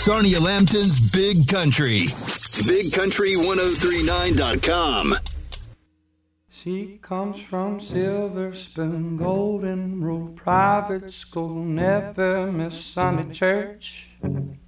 Sarnia Lambton's Big Country. BigCountry1039.com. She comes from Silver Spoon, Golden Rule Private School, never miss Sunday church.